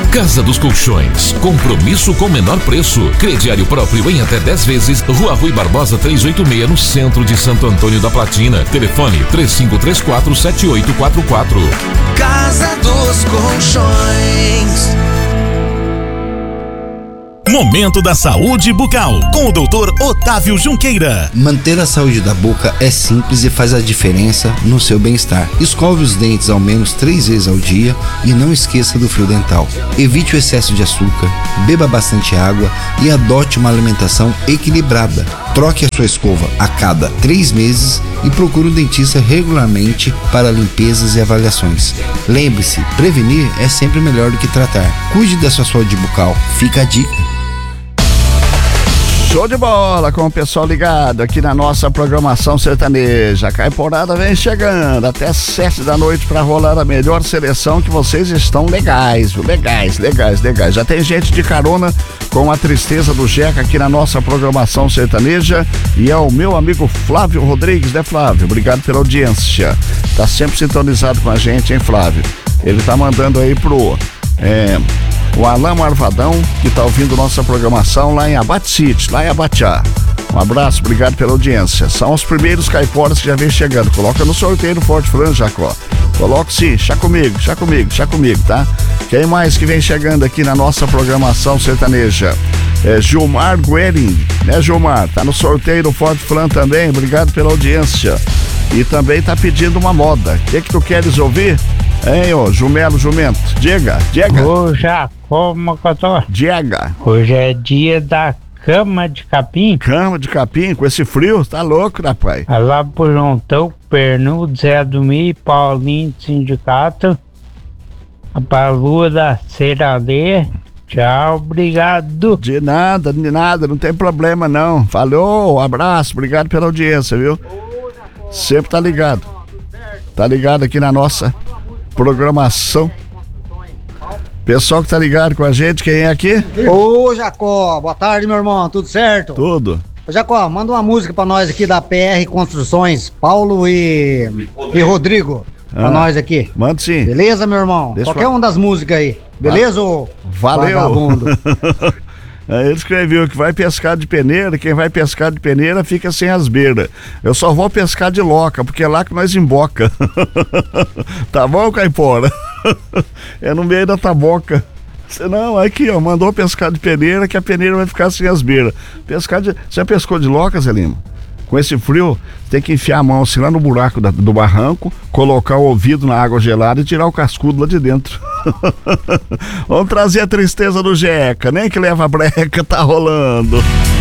Casa dos Colchões, compromisso com menor preço. Crediário próprio em até 10 vezes. Rua Rui Barbosa 386, no centro de Santo Antônio da Platina. Telefone 3534-7844. Casa dos Colchões. Momento da Saúde Bucal, com o Dr. Otávio Junqueira. Manter a saúde da boca é simples e faz a diferença no seu bem-estar. Escove os dentes ao menos 3 vezes ao dia e não esqueça do fio dental. Evite o excesso de açúcar, beba bastante água e adote uma alimentação equilibrada. Troque a sua escova a cada 3 meses e procure um dentista regularmente para limpezas e avaliações. Lembre-se, prevenir é sempre melhor do que tratar. Cuide da sua saúde bucal. Fica a dica. Show de bola com o pessoal ligado aqui na nossa programação sertaneja. A Caipurada vem chegando até 7 da noite para rolar a melhor seleção, que vocês estão legais, viu? Legais. Já tem gente de carona com a tristeza do Jeca aqui na nossa programação sertaneja, e é o meu amigo Flávio Rodrigues, né, Flávio? Obrigado pela audiência. Tá sempre sintonizado com a gente, hein, Flávio? Ele tá mandando aí pro o Alain Marvadão, que tá ouvindo nossa programação lá em Abate City, lá em Abatiá. Um abraço, obrigado pela audiência. São os primeiros caiporas que já vem chegando. Coloca no sorteio do Forte Fran, Jacó. Coloca sim, chá comigo, tá? Quem mais que vem chegando aqui na nossa programação sertaneja? Gilmar Guerin, né, Gilmar? Tá no sorteio do Forte Fran também, obrigado pela audiência. E também tá pedindo uma moda. O que tu queres ouvir? Hein, ô, Jumelo Jumento? Diga. Ô, Jacó Mocotó. Diga. Hoje é dia da cama de capim. Cama de capim, com esse frio, tá louco, rapaz? Lá pro Jontão, Pernudo, Zé do Mi, Paulinho do Sindicato. Pra Lua da Ceiralê. Tchau, obrigado. De nada, não tem problema não. Falou, abraço, obrigado pela audiência, viu? Sempre tá ligado. Tá ligado aqui na nossa programação. Pessoal que tá ligado com a gente, quem é aqui? Ô, Jacó, boa tarde, meu irmão, tudo certo? Tudo. Ô, Jacó, manda uma música pra nós aqui da PR Construções, Paulo e Rodrigo, pra nós aqui. Manda sim. Beleza, meu irmão? Qualquer uma das músicas aí, beleza, ô? Valeu. Vagabundo. Ele escreveu que vai pescar de peneira, quem vai pescar de peneira fica sem as beiras. Eu só vou pescar de loca, porque é lá que nós emboca. Tá bom, Caipora? É no meio da taboca. Não, aqui, ó, mandou pescar de peneira, que a peneira vai ficar sem as beiras. Você já pescou de loca, Zé Lima? Com esse frio, tem que enfiar a mão assim lá no buraco do barranco, colocar o ouvido na água gelada e tirar o cascudo lá de dentro. Vamos trazer a tristeza do Jeca, nem que leva a breca, tá rolando.